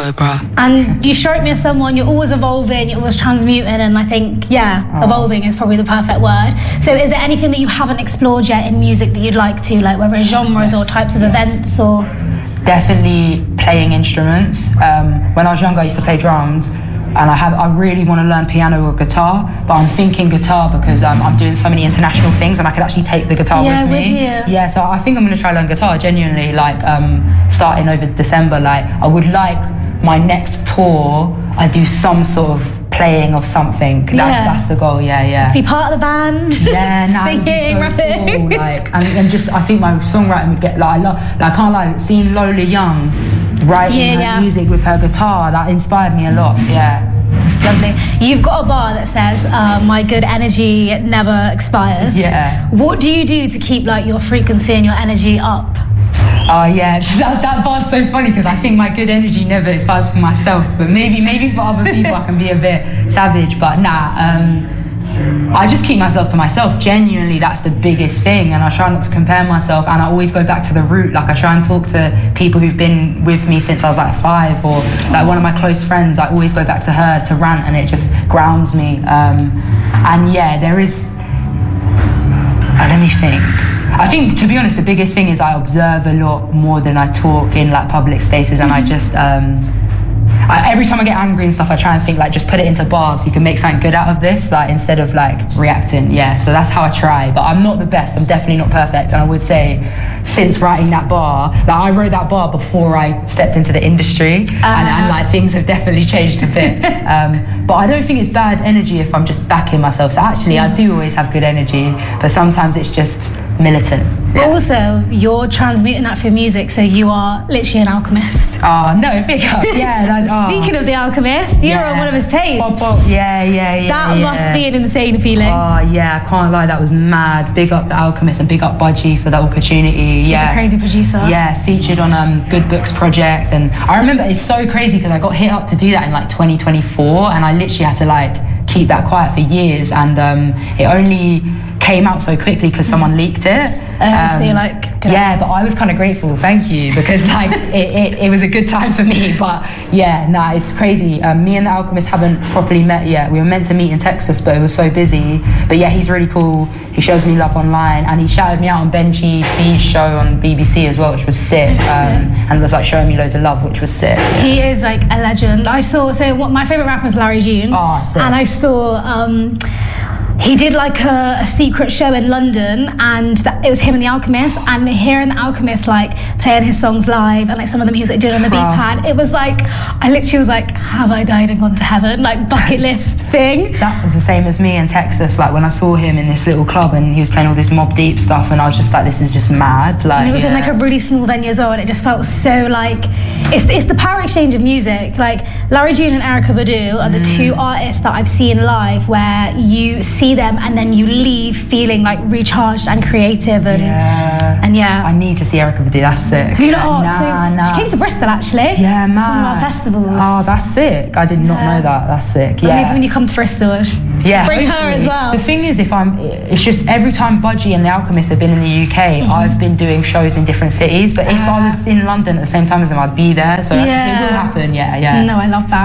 Cobra. And you strike me as someone, you're always evolving, you're always transmuting, and I think, evolving is probably the perfect word. So is there anything that you haven't explored yet in music that you'd like to, like whether it's genres or types of events or? Definitely playing instruments. When I was younger, I used to play drums, and I really want to learn piano or guitar, but I'm thinking guitar because I'm doing so many international things and I could actually take the guitar with me. Yeah, so I think I'm going to try learn guitar genuinely, like starting over December. Like I would like my next tour, I do some sort of playing of something. That's the goal. Be part of the band. Singing, rapping. Cool. Like and just I think my songwriting would get like I can't lie, seeing Lola Young writing her music with her guitar, that inspired me a lot. Lovely. You've got a bar that says my good energy never expires. What do you do to keep like your frequency and your energy up? That bar's so funny because I think my good energy never expires for myself, but maybe for other people I can be a bit savage, but I just keep myself to myself. Genuinely, that's the biggest thing, and I try not to compare myself, and I always go back to the root. Like I try and talk to people who've been with me since I was like 5, or like one of my close friends, I always go back to her to rant, and it just grounds me. There is, let me think. I think, to be honest, the biggest thing is I observe a lot more than I talk in like public spaces, and I just every time I get angry and stuff, I try and think like, just put it into bars. You can make something good out of this, like instead of like reacting. So that's how I try. But I'm not the best. I'm definitely not perfect. And I would say, since writing that bar, like I wrote that bar before I stepped into the industry, and like things have definitely changed a bit. But I don't think it's bad energy if I'm just backing myself. So actually, I do always have good energy, but sometimes it's just militant. Also, you're transmuting that for music, so you are literally an alchemist. Oh, no, big up. Speaking of The Alchemist, you're on one of his tapes. That must be an insane feeling. I can't lie, that was mad. Big up The Alchemist and big up Budgie for the opportunity. He's a crazy producer. Featured on Good Books Project, and I remember it's so crazy because I got hit up to do that in like 2024, and I literally had to like keep that quiet for years, and it only came out so quickly because someone leaked it. So you're like, but I was kind of grateful, thank you, because like it was a good time for me. But it's crazy. Me and The Alchemist haven't properly met yet. We were meant to meet in Texas, but it was so busy. But he's really cool. He shows me love online, and he shouted me out on Benji B's show on BBC as well, which was sick. And was like showing me loads of love, which was sick. He is like a legend. My favorite rapper is Larry June. Sick. And I saw he did like a secret show in London, and it was him and The Alchemist, and hearing The Alchemist like playing his songs live, and like some of them he was like doing on the beat pad, it was like, I literally was like, have I died and gone to heaven? Like bucket list thing. That was the same as me in Texas, like when I saw him in this little club and he was playing all this Mobb Deep stuff, and I was just like, this is just mad. Like, and it was in like a really small venue as well, and it just felt so like, it's the power exchange of music. Like Larry June and Erykah Badu are the two artists that I've seen live where you see them and then you leave feeling like recharged and creative, and I need to see Erykah Badu. That's sick. She came to Bristol actually. Man. It's one of our festivals. Oh, that's sick. I did not know that. That's sick. Maybe when you come to Bristol, bring her as well. The thing is, it's just every time Budgie and The Alchemist have been in the UK, I've been doing shows in different cities. But if I was in London at the same time as them, I'd be there. So it will happen. No, I love that.